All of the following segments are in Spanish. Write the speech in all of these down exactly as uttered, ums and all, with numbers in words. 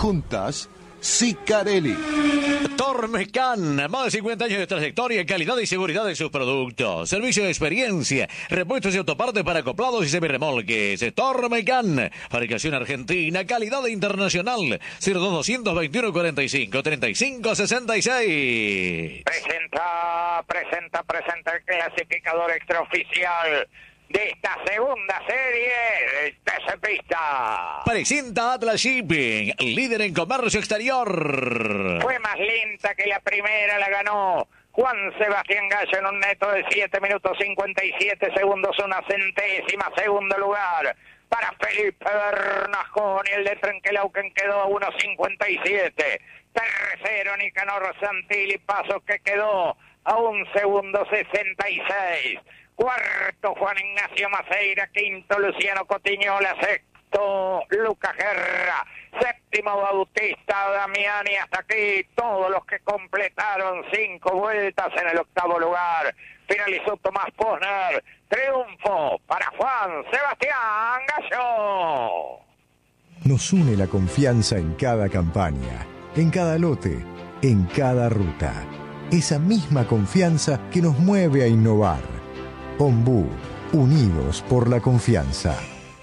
Juntas, Sicarelli. Tormecán, más de cincuenta años de trayectoria en calidad y seguridad de sus productos. Servicio de experiencia, repuestos y autopartes para acoplados y semirremolques. Tormecán, fabricación argentina, calidad internacional. cero dos dos veintiuno cuarenta y cinco treinta y cinco sesenta y seis. Presenta, presenta, presenta el clasificador extraoficial de esta segunda serie de T C Pista. Presenta Atlas Shipping, líder en comercio exterior. Fue más lenta que la primera, la ganó Juan Sebastián Gallo en un neto de siete minutos cincuenta y siete segundos, una centésima. Segundo lugar para Felipe Bernasconi, el de Trenquelauquen quedó a uno cincuenta y siete. Tercero Nicanor Santilli Pasos, que quedó a un segundo sesenta y seis. Cuarto Juan Ignacio Maceira, quinto Luciano Cotiñola, sexto Lucas Guerra, séptimo Bautista Damiani. Hasta aquí todos los que completaron cinco vueltas en el octavo lugar. Finalizó Tomás Posner. Triunfo para Juan Sebastián Gallo. Nos une la confianza en cada campaña, en cada lote, en cada ruta. Esa misma confianza que nos mueve a innovar. Ombú, unidos por la confianza.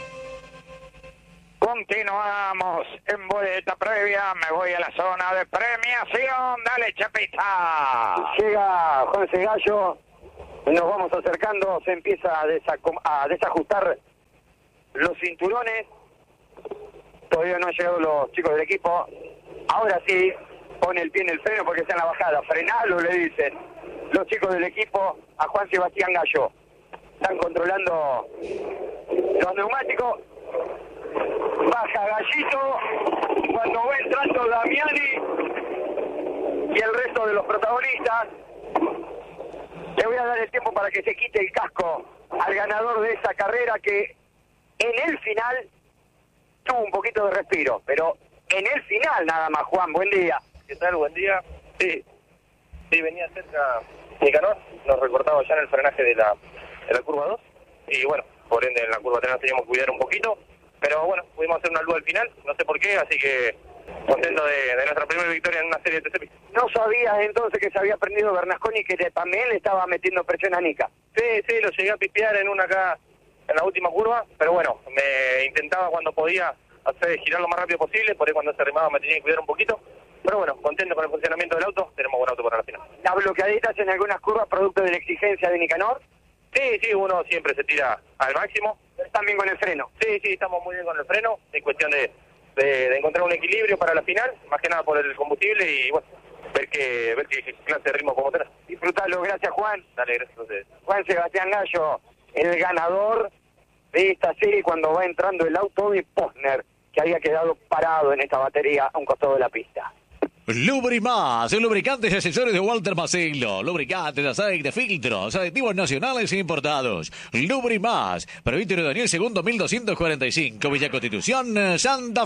Continuamos en vuelta previa. Me voy a la zona de premiación. Dale, Chapita. Llega Juan Gallo. Nos vamos acercando. Se empieza a, desaco- a desajustar los cinturones. Todavía no han llegado los chicos del equipo. Ahora sí, pone el pie en el freno porque está en la bajada. Frenalo, le dicen los chicos del equipo a Juan Sebastián Gallo. Están controlando los neumáticos. Baja Gallito cuando va entrando Damiani y el resto de los protagonistas. Le voy a dar el tiempo para que se quite el casco al ganador de esa carrera, que en el final tuvo un poquito de respiro, pero en el final nada más. Juan, buen día. ¿Qué tal? Buen día. Sí, sí, venía cerca Nicanor, nos recortaba ya en el frenaje de la, de la curva dos, y bueno, por ende en la curva tres nos teníamos que cuidar un poquito, pero bueno, pudimos hacer una luz al final, no sé por qué, así que contento de, de nuestra primera victoria en una serie de T C P. ¿No sabías entonces que se había prendido Bernasconi, que también le estaba metiendo presión a Nica? Sí, sí, lo llegué a pispear en una acá, en la última curva, pero bueno, me intentaba cuando podía hacer girar lo más rápido posible, por ahí cuando se arrimaba me tenía que cuidar un poquito. Pero bueno, contento con el funcionamiento del auto, tenemos buen auto para la final. ¿Las bloqueaditas en algunas curvas producto de la exigencia de Nicanor? Sí, sí, uno siempre se tira al máximo. ¿También con el freno? Sí, sí, estamos muy bien con el freno, es cuestión de, de, de encontrar un equilibrio para la final, más que nada por el combustible y bueno, ver qué ver qué clase de ritmo como tener. Disfrutalo, gracias Juan. Dale, gracias a ustedes. Juan Sebastián Gallo, el ganador de esta serie cuando va entrando el auto de Posner, que había quedado parado en esta batería a un costado de la pista. Lubrimás, lubricantes y accesorios de Walter Macelo, lubricantes, aceite, filtros, aditivos nacionales e importados. Lubrimás, Presbítero Daniel Segundo mil doscientos cuarenta y cinco, Villa Constitución, Santa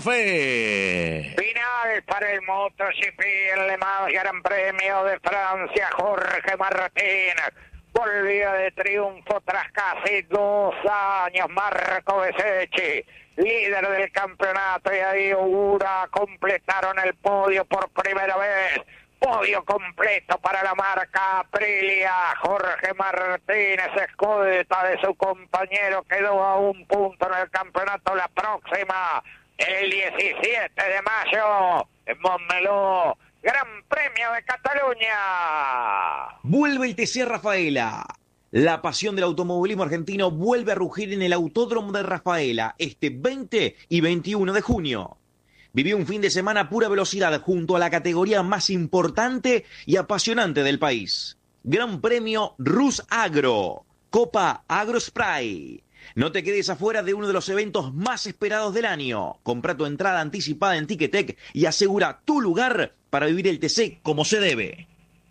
Fe. Final para el MotoGP, el Le Mans Gran Premio de Francia. Jorge Martín volvía de triunfo tras casi dos años. Marco Bezzecchi, líder del campeonato, y ahí Ura completaron el podio por primera vez. Podio completo para la marca Aprilia. Jorge Martínez, escolta de su compañero, quedó a un punto en el campeonato. La próxima, el diecisiete de mayo, en Montmeló, Gran Premio de Cataluña. Vuelve el T C Rafaela. La pasión del automovilismo argentino vuelve a rugir en el Autódromo de Rafaela este veinte y veintiuno de junio. Viví un fin de semana a pura velocidad junto a la categoría más importante y apasionante del país. Gran Premio Rus Agro, Copa Agro Spray. No te quedes afuera de uno de los eventos más esperados del año. Compra tu entrada anticipada en Ticketek y asegura tu lugar para vivir el T C como se debe.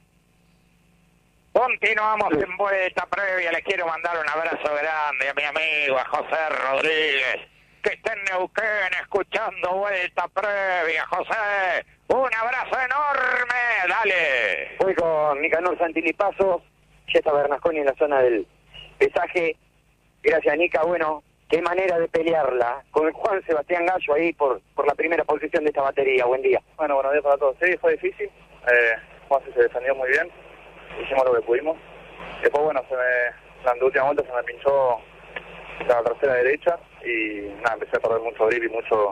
Continuamos en vuelta previa. Les quiero mandar un abrazo grande a mi amigo, a José Rodríguez, que está en Neuquén escuchando vuelta previa. José, un abrazo enorme. Dale. Voy con Nicanor Santilli Pasos. Ya está Bernasconi en la zona del pesaje. Gracias, Nica. Bueno, qué manera de pelearla, con Juan Sebastián Gallo ahí por, por la primera posición de esta batería. Buen día. Bueno, buenos días para todos. Sí, fue difícil. Eh, Juan se defendió muy bien. Hicimos lo que pudimos. Después, bueno, se me, la última vuelta se me pinchó la trasera derecha y nada, empecé a perder mucho grip y mucho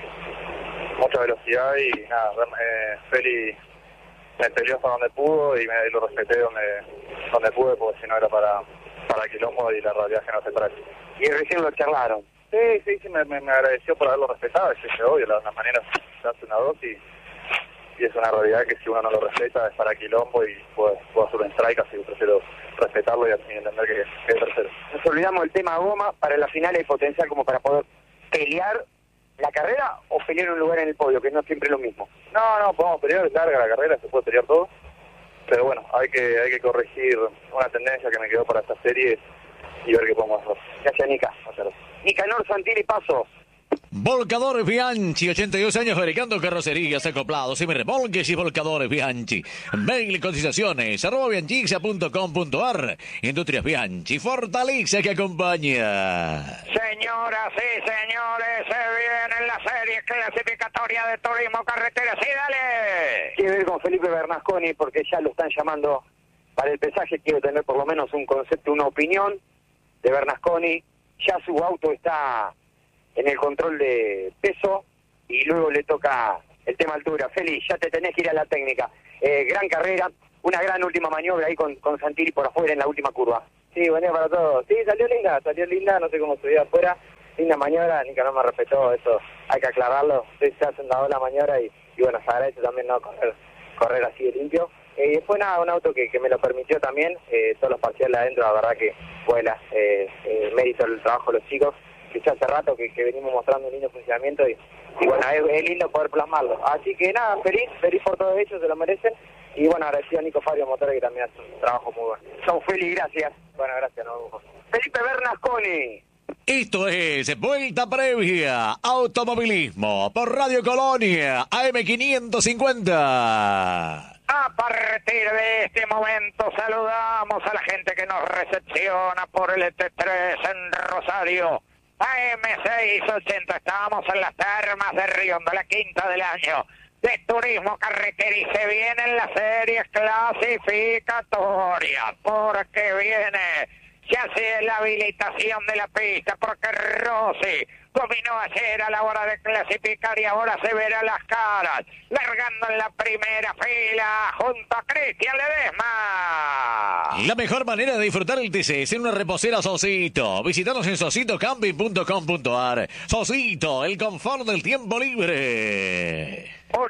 mucha velocidad y nada, eh, Feli me peleó hasta donde pudo y, me, y lo respeté donde donde pude, porque si no era para para quilombo y la realidad que no se trae. Y recién lo charlaron. Sí, sí, sí, me, me, me agradeció por haberlo respetado, es que obvio, las, las maneras se hace una dos y, y es una realidad que si uno no lo respeta es para quilombo y puedo, puedo hacer un strike, así que prefiero respetarlo y así entender que, que es tercero. Nos olvidamos del tema goma, para la final hay potencial como para poder pelear la carrera o pelear un lugar en el podio, que no es siempre lo mismo. No, no, podemos pelear, es larga la carrera, se puede pelear todo, pero bueno, hay que hay que corregir una tendencia que me quedó para esta serie y ver qué podemos hacer. Gracias, Nica. Nicanor Santilli Pasos. Volcadores Bianchi, ochenta y dos años fabricando carrocerías, acoplados, semirremolques y volcadores Bianchi. Mail y cotizaciones, arroba bianchixia punto com punto ar. Industrias Bianchi, fortaleza que acompaña. Señoras y señores, se viene la serie clasificatoria de turismo carretera. Sí, dale. Quiero ver con Felipe Bernasconi porque ya lo están llamando para el pesaje. Quiero tener por lo menos un concepto, una opinión de Bernasconi. Ya su auto está en el control de peso y luego le toca el tema altura. Feli, ya te tenés que ir a la técnica. Eh, gran carrera, una gran última maniobra ahí con, con Santilli por afuera en la última curva. Sí, buen día para todos. Sí, salió linda, salió linda, no sé cómo estuviera afuera. Linda maniobra, Nica no me respetó, eso hay que aclararlo. Estoy ya haciendo la maniobra y, y bueno, se agradece también no correr, correr así de limpio. Y eh, fue nada, un auto que, que me lo permitió también, eh, todos los parciales adentro, la verdad que vuela, eh, eh, mérito del trabajo de los chicos, que ya hace rato que, que venimos mostrando un lindo funcionamiento y, y bueno, es, es lindo poder plasmarlo. Así que nada, feliz, feliz por todos ellos, se lo merecen. Y bueno, agradecido a Nico Fabio Motores, que también hace un trabajo muy bueno. Son Feli, gracias. Bueno, gracias, nos vemos. Felipe Bernasconi. Esto es Vuelta Previa, Automovilismo, por Radio Colonia, A M quinientos cincuenta. A partir de este momento saludamos a la gente que nos recepciona por el E T tres en Rosario. A M seiscientos ochenta, estamos en las termas de Riondo, la quinta del año de turismo carretera y se vienen las series clasificatorias porque viene ya sea la habilitación de la pista, porque Rossi dominó ayer a la hora de clasificar y ahora se verá las caras, largando en la primera fila junto a Cristian Ledesma. La mejor manera de disfrutar el T C es en una reposera Sosito. Visítanos en sosito camping punto com punto ar. Sosito, el confort del tiempo libre. Un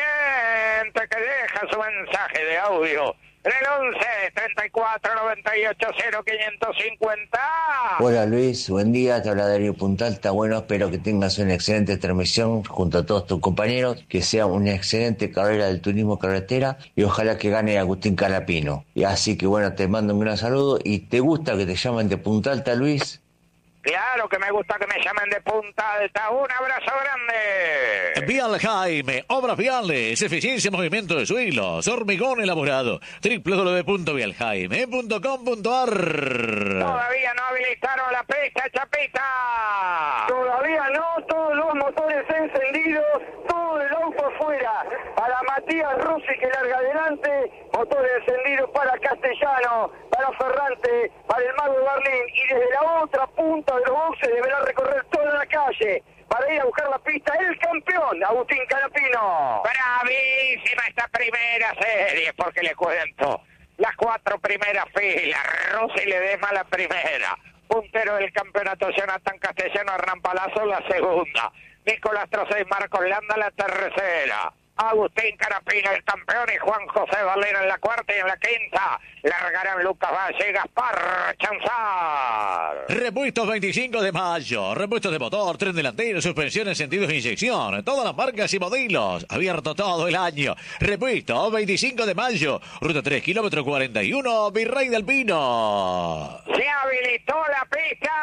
oyente que deja su mensaje de audio en el once, treinta y cuatro, noventa y ocho, cero, quinientos cincuenta. Hola Luis, buen día, te habla Darío Puntal, está bueno, espero que tengas una excelente transmisión junto a todos tus compañeros, que sea una excelente carrera del turismo carretera y ojalá que gane Agustín Canapino. Y así que bueno, te mando un gran saludo y ¿te gusta que te llamen de Punta Alta, Luis? Claro que me gusta que me llamen de Punta Alta. Un abrazo grande. Vial Jaime, obras viales, eficiencia, movimiento de suelos, hormigón elaborado. doble u doble u doble u punto vial jaime punto com punto ar. Todavía no habilitaron la pista, Chapita. Todavía no, todos los motores encendidos, todo el auto afuera. Para Matías Rossi que larga adelante, motores encendidos para Castellano, para Ferrante, para el Mago de Berlín y desde la otra punta de los boxes deberá recorrer toda la calle para ir a buscar la pista el campeón, Agustín Canapino. Bravísima esta primera serie, porque le cuento, las cuatro primeras filas, Rossi Ledesma la primera, puntero del campeonato Jonathan Castellano, Hernán Palazzo la segunda, Nicolás Trocé y Marcos Landa la tercera, Agustín Canapino el campeón y Juan José Valera en la cuarta y en la quinta largarán Lucas Valle y Gaspar Chanzar. Repuestos veinticinco de mayo, repuestos de motor, tren delantero, suspensiones, sentidos de inyección, todas las marcas y modelos, abierto todo el año. Repuestos veinticinco de mayo, ruta tres, kilómetro cuarenta y uno, Virrey del Pino. Se habilitó la pista.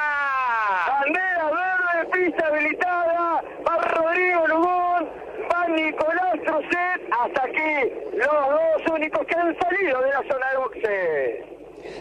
Bandera verde, pista habilitada para Rodrigo Lugón, para Nicolás Trocet. Hasta aquí los dos únicos que han salido de la zona de boxe.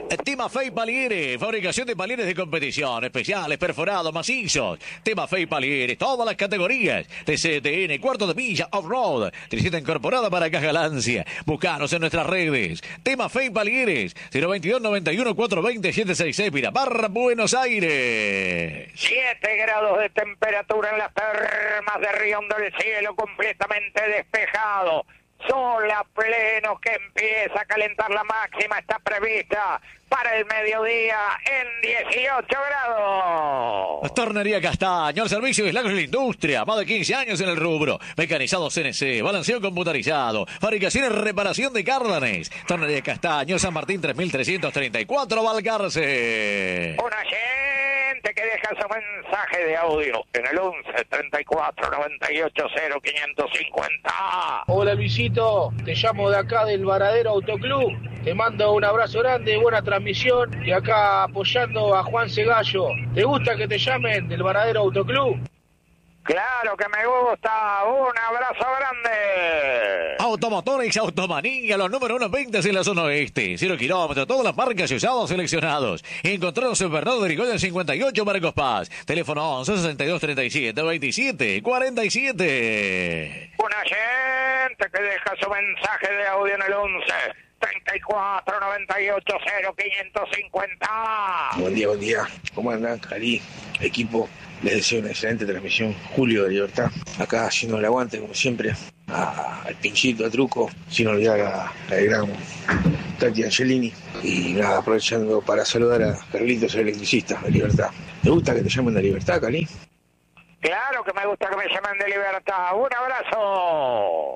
Timafey Palieres, fabricación de palieres de competición, especiales, perforados, macizos. Timafey Palieres, todas las categorías. T C T N, cuarto de milla, off-road. Tricita incorporada para caja Lancia. Buscanos en nuestras redes. Timafey Palieres, cero veintidós noventa y uno cuatrocientos veinte setecientos sesenta y seis, Miramar, Buenos Aires. siete grados de temperatura en las termas de Río Hondo, el cielo completamente despejado. Sol a pleno que empieza a calentar, la máxima está prevista para el mediodía en dieciocho grados. Tornería Castaño, el servicio de Lagos de la Industria, más de quince años en el rubro. Mecanizado C N C, balanceo computarizado, fabricación y reparación de cárdanes. Tornería Castaño, San Martín tres mil trescientos treinta y cuatro, Balcarce. Una gente que deja su mensaje de audio en el once treinta y cuatro noventa y ocho cero quinientos cincuenta. Hola Luisito, te llamo de acá del Varadero Autoclub. Te mando un abrazo grande, buena transmisión y acá apoyando a Juan Segallo. ¿Te gusta que te llamen del Varadero Autoclub? Claro que me gusta, un abrazo grande. Automotores Automanía, los número uno veinte en la zona oeste. Cero kilómetros, todas las marcas y usados seleccionados. Encontrados en Bernardo de Rigoyen cincuenta y ocho, Marcos Paz. Teléfono once sesenta y dos treinta y siete veintisiete cuarenta y siete. Una gente que deja su mensaje de audio en el once treinta y cuatro noventa y ocho cero quinientos cincuenta. Buen día, buen día. ¿Cómo andan, Cali? Equipo, les deseo una excelente transmisión. Julio de Libertad, acá haciendo el aguante, como siempre, a, al Pinchito, a Truco, sin olvidar a la gran Tati Angelini. Y nada, aprovechando para saludar a Carlitos, el electricista de Libertad. ¿Te gusta que te llamen de Libertad, Cali? Claro que me gusta que me llamen de Libertad. Un abrazo.